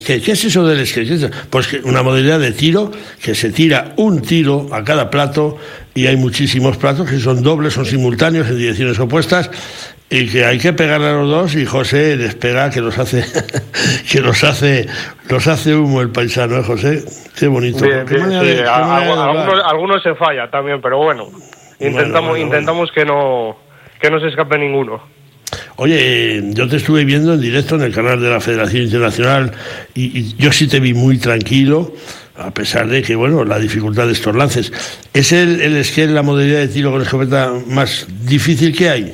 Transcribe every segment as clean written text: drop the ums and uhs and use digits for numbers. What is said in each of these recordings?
¿Qué es eso del skate? Pues que una modalidad de tiro que se tira un tiro a cada plato y hay muchísimos platos que son dobles, son simultáneos en direcciones opuestas y que hay que pegarle a los dos y José les pega que los hace humo el paisano, ¿eh, José? Qué bonito. Bien, sí. Algunos se falla también, pero bueno, intentamos que no se escape ninguno. Oye, yo te estuve viendo en directo en el canal de la Federación Internacional y yo sí te vi muy tranquilo, a pesar de que, bueno, la dificultad de estos lances. ¿Es el skate la modalidad de tiro con escopeta más difícil que hay?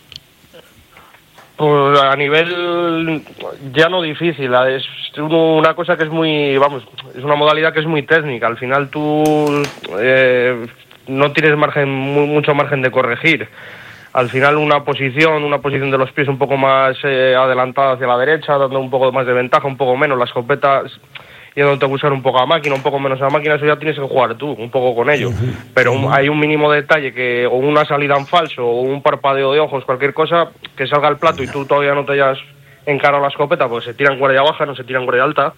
Pues a nivel ya no difícil, es una cosa que es es una modalidad que es muy técnica. Al final tú no tienes mucho margen de corregir. Al final una posición de los pies un poco más adelantada hacia la derecha, dando un poco más de ventaja, un poco menos, la escopeta yéndote a buscar un poco a máquina, un poco menos a máquina, eso ya tienes que jugar tú, un poco con ello. Pero hay un mínimo detalle, o una salida en falso, o un parpadeo de ojos, cualquier cosa, que salga al plato y tú todavía no te hayas encarado la escopeta, pues se tira en cuerda baja, no se tira en cuerda alta,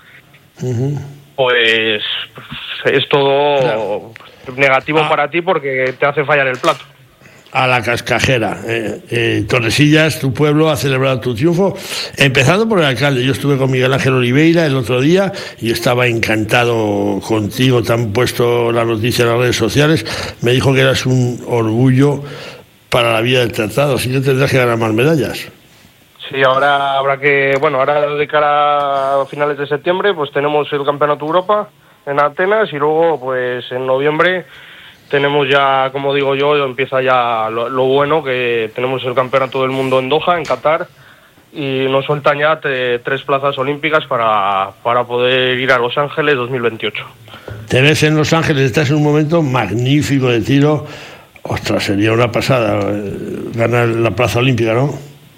pues es todo negativo para ti porque te hace fallar el plato. A la cascajera. Tordesillas, tu pueblo, ha celebrado tu triunfo, empezando por el alcalde. Yo estuve con Miguel Ángel Oliveira el otro día y estaba encantado contigo. Te han puesto la noticia en las redes sociales. Me dijo que eras un orgullo para la vida del tratado, así que tendrás que ganar más medallas. Sí, ahora habrá ahora de cara a finales de septiembre, pues tenemos el Campeonato Europa en Atenas y luego, pues en noviembre tenemos ya, como digo yo, empieza ya lo bueno, que tenemos el Campeonato del Mundo en Doha, en Qatar, y nos sueltan ya 3 plazas olímpicas para poder ir a Los Ángeles 2028. Te ves en Los Ángeles, estás en un momento magnífico de tiro. Ostras, sería una pasada ganar la plaza olímpica, ¿no?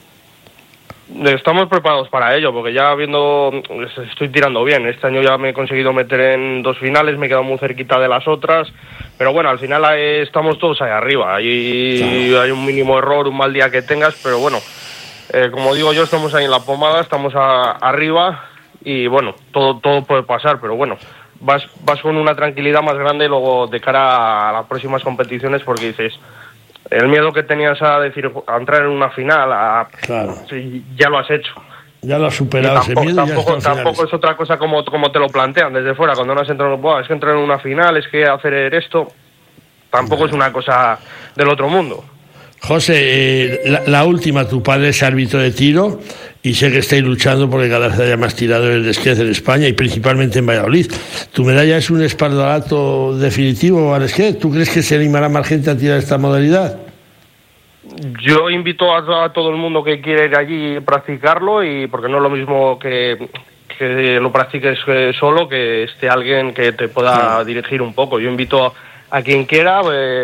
Estamos preparados para ello, porque ya estoy tirando bien. Este año ya me he conseguido meter en 2 finales, me he quedado muy cerquita de las otras, pero bueno, al final estamos todos ahí arriba. Hay un mínimo error, un mal día que tengas, pero bueno, como digo yo, estamos ahí en la pomada, estamos arriba y bueno, todo puede pasar, pero bueno, vas con una tranquilidad más grande luego de cara a las próximas competiciones, porque dices, el miedo que tenías a entrar en una final, claro, ya lo has hecho. Ya lo has superado ese miedo. Tampoco es otra cosa como te lo plantean desde fuera. Cuando no has entrado, es que entrar en una final, es que hacer esto, tampoco es una cosa del otro mundo. José, la última, tu padre es árbitro de tiro y sé que estáis luchando porque cada vez haya más tiradores de skate en España y principalmente en Valladolid. ¿Tu medalla es un espaldarato definitivo al skate? ¿Tú crees que se animará más gente a tirar esta modalidad? Yo invito a todo el mundo que quiera ir allí y practicarlo, y porque no es lo mismo que lo practiques solo, que esté alguien que te pueda dirigir un poco. Yo invito a quien quiera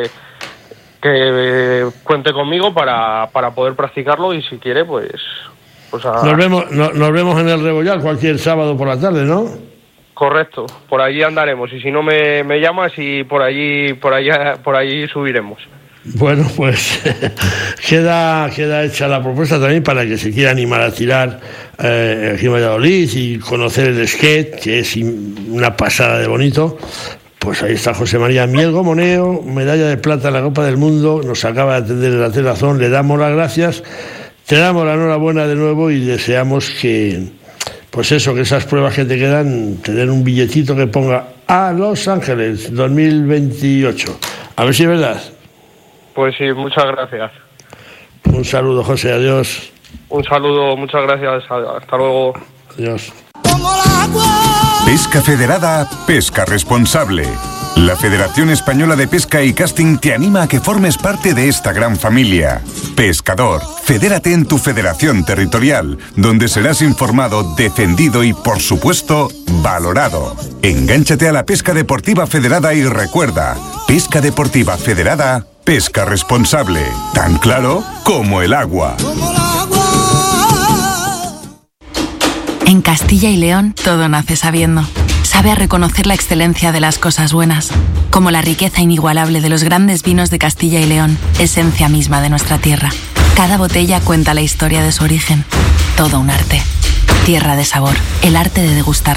que cuente conmigo para poder practicarlo, y si quiere, pues nos vemos en el Rebollar cualquier sábado por la tarde, ¿no? Correcto, por allí andaremos, y si no me llamas y por allí subiremos. Bueno, pues queda hecha la propuesta también para que se quiera animar a tirar aquí en Valladolid y conocer el skate, que es una pasada de bonito. Pues ahí está José María Mielgo Moneo, medalla de plata en la Copa del Mundo, nos acaba de atender en la telazón, le damos las gracias, te damos la enhorabuena de nuevo y deseamos que esas pruebas que te quedan te den un billetito que ponga a Los Ángeles 2028. A ver si es verdad. Pues sí, muchas gracias. Un saludo, José, adiós. Un saludo, muchas gracias, hasta luego. Adiós. Pesca Federada, pesca responsable. La Federación Española de Pesca y Casting te anima a que formes parte de esta gran familia. Pescador, fedérate en tu federación territorial, donde serás informado, defendido y, por supuesto, valorado. Engánchate a la pesca deportiva federada y recuerda, pesca deportiva federada, pesca responsable. Tan claro como el agua. En Castilla y León todo nace sabiendo. Sabe a reconocer la excelencia de las cosas buenas, como la riqueza inigualable de los grandes vinos de Castilla y León, esencia misma de nuestra tierra. Cada botella cuenta la historia de su origen. Todo un arte. Tierra de sabor, el arte de degustar